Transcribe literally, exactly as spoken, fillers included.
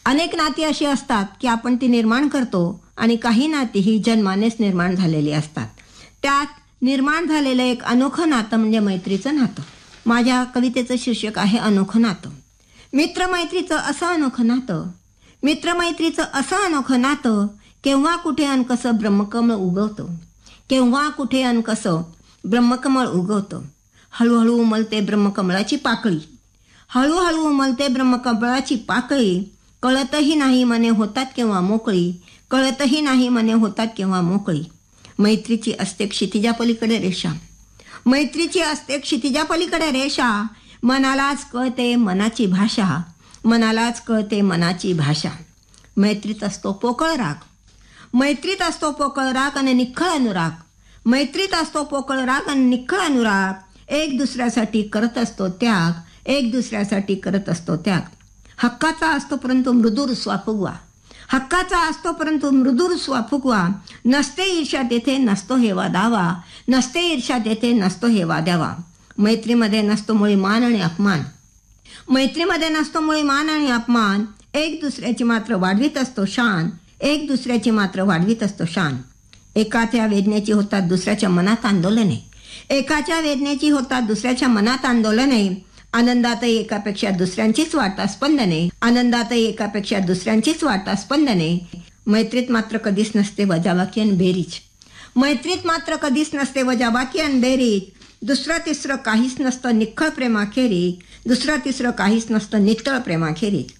अनेक नाती अशी असतात की आपण ती निर्माण करतो आणि काही नाती ही जन्मानेच निर्माण झालेली असतात. त्यात निर्माण झालेलं एक अनोखं नातं म्हणजे मैत्रीचं नातं. माझ्या कवितेचं शीर्षक आहे अनोखं नातं. मित्रमैत्रीचं असं अनोखं नातं, मित्रमैत्रीचं असं अनोखं नातं, केव्हा कुठे अन कसं ब्रह्मकमळ उगवतं, केव्हा कुठे अन कसं ब्रह्मकमळ उगवतं. हळूहळू उमलते ब्रह्मकमळाची पाकळी, हळूहळू उमलते ब्रह्मकमळाची पाकळी. कळतही नाही मने होतात केव्हा मोकळी, कळतही नाही मने होतात केव्हा मोकळी. मैत्रीची असते क्षितिजा पलीकडे रेषा, मैत्रीची असते क्षितिजा पलीकडे रेषा. मनालाच कळते मनाची भाषा, मनालाच कळते मनाची भाषा. मैत्रीत असतो पोकळ राग, मैत्रीत असतो पोकळ राग आणि निखळ अनुराग, मैत्रीत असतो पोकळ राग आणि निखळ अनुराग. एक दुसऱ्यासाठी करत असतो त्याग, एक दुसऱ्यासाठी करत असतो त्याग. हक्काचा असतो परंतु मृदूर स्वाफुगवा, हक्काचा असतो परंतु मृदूर स्वाफुगवा. नसते ईर्ष्या तेथे नसतो हेवा दावा, नसते ईर्ष्या तेथे नसतो हेवा द्यावा. मैत्रीमध्ये नसतो मुळी मान आणि अपमान, मैत्रीमध्ये नसतो मुळी मान आणि अपमान. एक दुसऱ्याची मात्र वाढवीत असतो शान, एक दुसऱ्याची मात्र वाढवीत असतो शान. एकाच्या वेदनेची होतात दुसऱ्याच्या मनात आंदोलने, एकाच्या वेदनेची होतात दुसऱ्याच्या मनात आंदोलने. आनंदातही एकापेक्षा दुसऱ्यांचीच वाटा स्पंदने, आनंदातही एकापेक्षा दुसऱ्यांचीच वाटा स्पंदने. मैत्रीत मात्र कधीच नसते वजाबाकी आणि बेरीज, मैत्रीत मात्र कधीच नसते वजाबाकी आणि बेरीज. दुसरं तिसरं काहीच नसतं निखळ प्रेमाखेरीज, दुसरं तिसरं काहीच नसतं नितळ प्रेमाखेरीज.